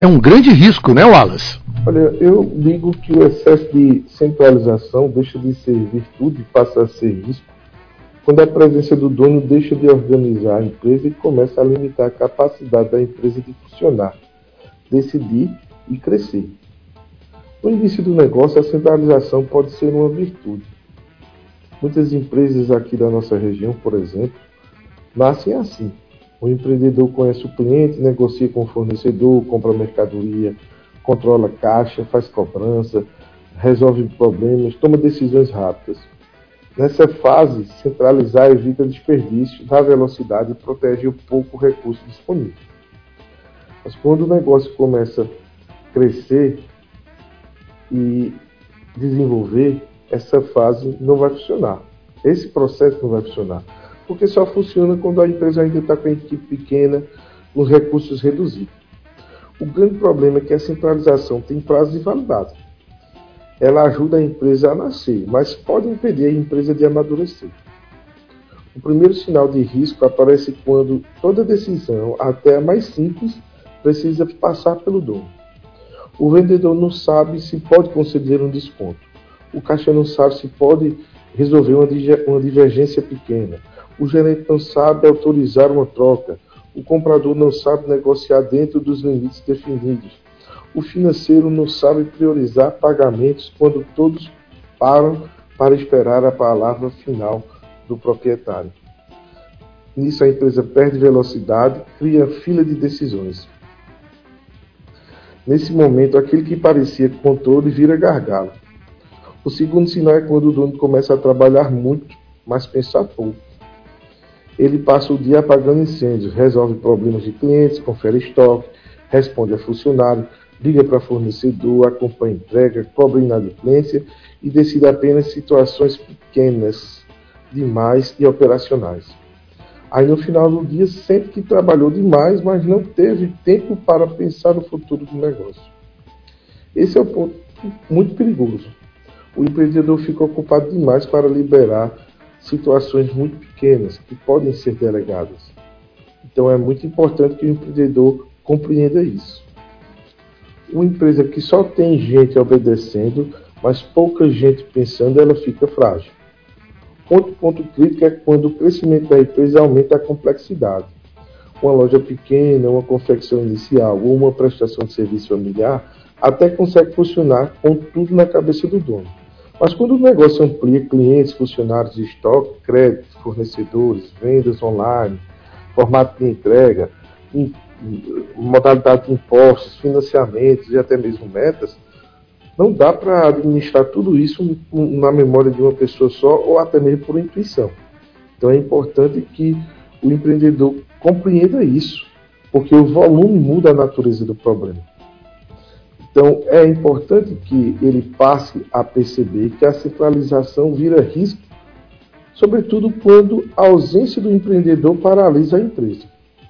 É um grande risco, né, Wallace? Olha, eu digo que o excesso de centralização deixa de ser virtude e passa a ser risco quando a presença do dono deixa de organizar a empresa e começa a limitar a capacidade da empresa de funcionar, decidir e crescer. No início do negócio, a centralização pode ser uma virtude. Muitas empresas aqui da nossa região, por exemplo, nascem assim. O empreendedor conhece o cliente, negocia com o fornecedor, compra mercadoria, controla caixa, faz cobrança, resolve problemas, toma decisões rápidas. Nessa fase, centralizar evita desperdício, dá velocidade e protege o pouco recurso disponível. Mas quando o negócio começa a crescer e desenvolver, essa fase não vai funcionar. Esse processo não vai funcionar. Porque só funciona quando a empresa ainda está com a equipe pequena, com os recursos reduzidos. O grande problema é que a centralização tem prazo de validade. Ela ajuda a empresa a nascer, mas pode impedir a empresa de amadurecer. O primeiro sinal de risco aparece quando toda decisão, até a mais simples, precisa passar pelo dono. O vendedor não sabe se pode conceder um desconto. O caixa não sabe se pode resolver uma divergência pequena. O gerente não sabe autorizar uma troca. O comprador não sabe negociar dentro dos limites definidos. O financeiro não sabe priorizar pagamentos quando todos param para esperar a palavra final do proprietário. Nisso a empresa perde velocidade, cria fila de decisões. Nesse momento, aquele que parecia controle vira gargalo. O segundo sinal é quando o dono começa a trabalhar muito, mas pensar pouco. Ele passa o dia apagando incêndios, resolve problemas de clientes, confere estoque, responde a funcionário, liga para fornecedor, acompanha entrega, cobra inadimplência e decide apenas situações pequenas demais e operacionais. Aí no final do dia sente que trabalhou demais, mas não teve tempo para pensar no futuro do negócio. Esse é um ponto muito perigoso. O empreendedor fica ocupado demais para liberar situações muito pequenas que podem ser delegadas. Então é muito importante que o empreendedor compreenda isso. Uma empresa que só tem gente obedecendo, mas pouca gente pensando, ela fica frágil. Outro ponto crítico é quando o crescimento da empresa aumenta a complexidade. Uma loja pequena, uma confecção inicial ou uma prestação de serviço familiar até consegue funcionar com tudo na cabeça do dono. Mas quando o negócio amplia clientes, funcionários de estoque, crédito, fornecedores, vendas online, formato de entrega, modalidade de impostos, financiamentos e até mesmo metas, não dá para administrar tudo isso na memória de uma pessoa só ou até mesmo por intuição. Então é importante que o empreendedor compreenda isso, porque o volume muda a natureza do problema. Então é importante que ele passe a perceber que a centralização vira risco, sobretudo quando a ausência do empreendedor paralisa a empresa.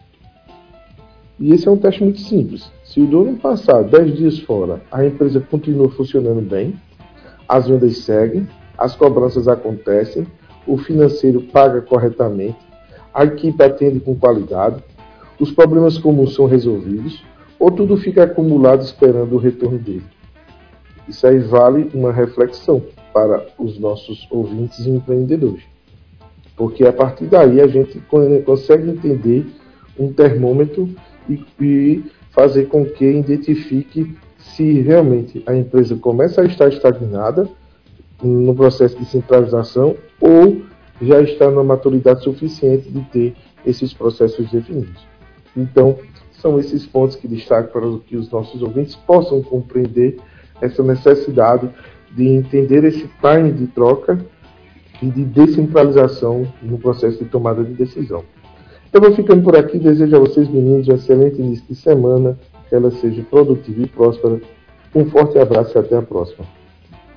E esse é um teste muito simples. Se o dono passar 10 dias fora, a empresa continua funcionando bem, as vendas seguem, as cobranças acontecem, o financeiro paga corretamente, a equipe atende com qualidade, os problemas comuns são resolvidos, ou tudo fica acumulado esperando o retorno dele. Isso aí vale uma reflexão para os nossos ouvintes e empreendedores. Porque a partir daí a gente consegue entender um termômetro e fazer com que identifique se realmente a empresa começa a estar estagnada no processo de centralização ou já está na maturidade suficiente de ter esses processos definidos. Então, são esses pontos que destaco para que os nossos ouvintes possam compreender essa necessidade de entender esse time de troca e de descentralização no processo de tomada de decisão. Eu vou ficando por aqui, desejo a vocês, meninos, um excelente início de semana, que ela seja produtiva e próspera. Um forte abraço e até a próxima.